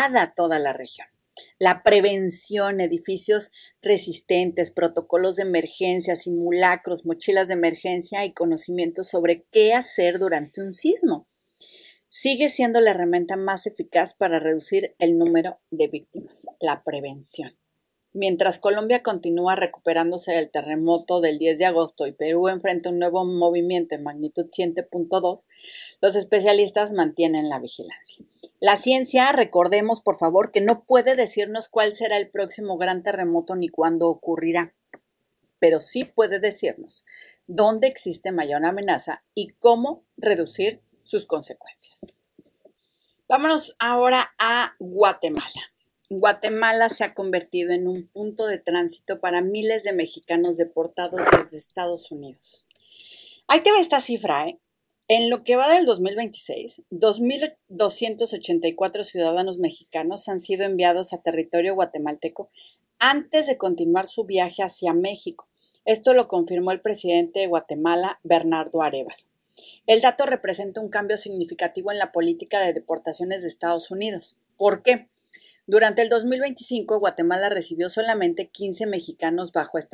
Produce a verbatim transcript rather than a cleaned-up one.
dada toda la región. La prevención, edificios resistentes, protocolos de emergencia, simulacros, mochilas de emergencia y conocimientos sobre qué hacer durante un sismo. Sigue siendo la herramienta más eficaz para reducir el número de víctimas, la prevención. Mientras Colombia continúa recuperándose del terremoto del diez de agosto y Perú enfrenta un nuevo movimiento en magnitud siete punto dos, los especialistas mantienen la vigilancia. La ciencia, recordemos por favor, que no puede decirnos cuál será el próximo gran terremoto ni cuándo ocurrirá, pero sí puede decirnos dónde existe mayor amenaza y cómo reducir sus consecuencias. Vámonos ahora a Guatemala. Guatemala se ha convertido en un punto de tránsito para miles de mexicanos deportados desde Estados Unidos. Ahí te va esta cifra, ¿eh? En lo que va del dos mil veintiséis, dos mil doscientos ochenta y cuatro ciudadanos mexicanos han sido enviados a territorio guatemalteco antes de continuar su viaje hacia México. Esto lo confirmó el presidente de Guatemala, Bernardo Arévalo. El dato representa un cambio significativo en la política de deportaciones de Estados Unidos. ¿Por qué? Durante el dos mil veinticinco, Guatemala recibió solamente quince mexicanos bajo esta